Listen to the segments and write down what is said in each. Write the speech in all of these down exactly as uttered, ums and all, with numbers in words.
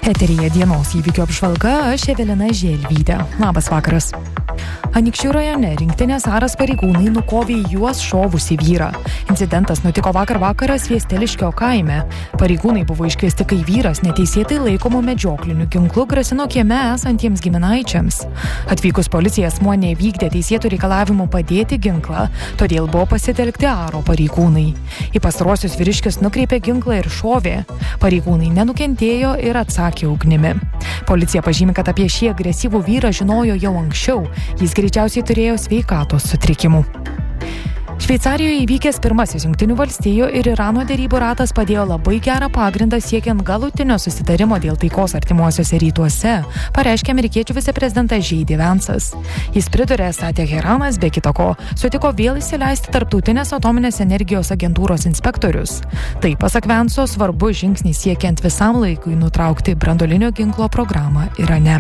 Eteryje dienos įvykių apžvalga, aš Evelina Želvytė. Labas vakaras. Anykščių rajone rinktinės Aras pareigūnai nukovė juos šovusį vyrą. Incidentas nutiko vakar vakarą Sviesteliškio kaime. Pareigūnai buvo iškviesti, kai vyras neteisėtai laikomu medžiokliniu ginklu grasino kieme esantiems giminaičiams. Atvykus policija asmuo nevykdė teisėtų reikalavimų padėti ginklą, todėl buvo pasitelkti Aro pareigūnai. Į pastarosius vyriškius nukreipė ginklą ir šovė. Pareigūnai nenukentėjo ir atsakė ugnimi. Policija pažymi, kad apie šį agresyvų vyrą žinojo jau anksčiau. Jis greičiausiai turėjo sveikatos sutrikimų. Šveicarijoje įvykęs pirmasis Jungtinių valstijų ir Irano derybų ratas padėjo labai gerą pagrindą siekiant galutinio susitarimo dėl taikos artimuosiuose rytuose, pareiškė amerikiečių viceprezidentas J D Vance'as. Jis pridūrė, esą Teheranas be kita ko sutiko vėl įsileisti tarptautinės atominės energijos agentūros inspektorius. Tai, pasak Vance'o, svarbus žingsnis siekiant visam laikui nutraukti branduolinio ginklo programą Irane.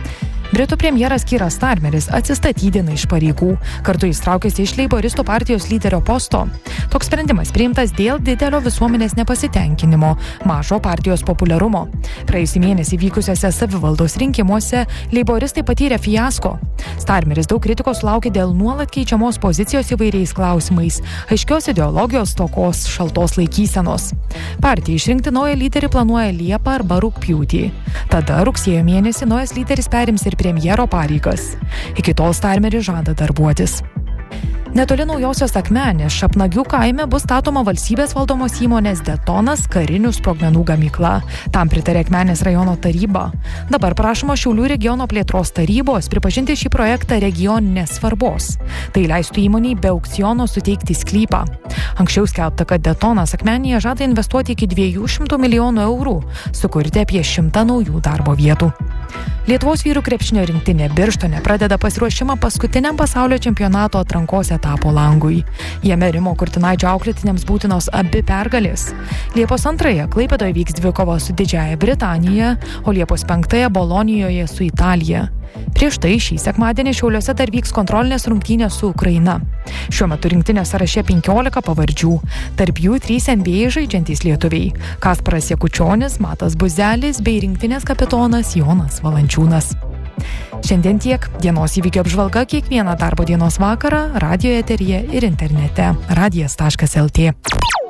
Britų premjeras Keeras Starmeris atsistatydina iš pareigų, kartu jis traukėsi iš Leiboristų partijos lyderio posto. Toks sprendimas priimtas dėl didelio visuomenės nepasitenkinimo, mažo partijos populiarumo. Praėjusį mėnesį vykusiuose savivaldos rinkimuose Leiboristai patyrė fiasko. Starmeris daug kritikos sulaukė dėl nuolat keičiamos pozicijos įvairiais klausimais, aiškios ideologijos stokos, šaltos laikysenos. Partija išrinkti naują lyderį planuoja Liepą arba rugpjūtį. Tada rugsėjo mėnesį naujas lyderis perims ir premjero pareigas. Iki tol Starmeris žada darbuotis. Netoli Naujosios Akmenės Šapnagių kaime bus statoma valstybės valdomos įmonės Detonas karinių sprogmenų gamykla. Tam pritarė Akmenės rajono taryba. Dabar prašoma Šiaulių regiono plėtros tarybos pripažinti šį projektą regioninės svarbos. Tai leistų įmoniai be aukciono suteikti sklypą. Anksčiau skelbta, kad Detonas Akmenėje žada investuoti iki dviejų šimtų milijonų eurų, sukurti apie šimtą naujų darbo vietų. Lietuvos vyrų krepšinio rinktinė Birštone pradeda pasiruošimą paskutiniam pasaulio čempionato atrankos etapo langui. Jame Rimo Kurtinaičio auklėtiniams būtinos abi pergalės. Liepos antrąją Klaipėdoje vyks dvikova su Didžiąja Britanija, o Liepos penktąją Bolonijoje su Italija. Prieš tai šį sekmadienį Šiauliuose dar vyks kontrolinės rungtynės su Ukraina. Šiuo metu rinktinės sąraše penkiolika pavardžių, tarp jų trys N B A žaidžiantys lietuviai – Kasparas Jakučionis, Matas Buzelis bei rinktinės kapitonas Jonas Valančiūnas. Šiandien tiek. Dienos įvykio apžvalga kiekvieną darbo dienos vakarą radijo eteryje ir internete radijas taškas lt.